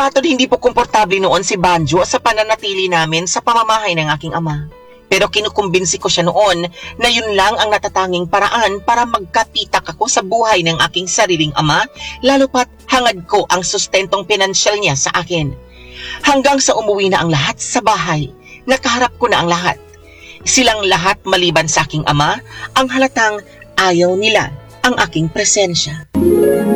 Matod hindi po komportable noon si Banjo sa pananatili namin sa pamamahay ng aking ama. Pero kinukumbinsi ko siya noon na yun lang ang natatanging paraan para magkapitak ako sa buhay ng aking sariling ama, lalo pat hangad ko ang sustentong pinansyal niya sa akin. Hanggang sa umuwi na ang lahat sa bahay, nakaharap ko na ang lahat. Silang lahat maliban sa aking ama, ang halatang ayaw nila ang aking presensya.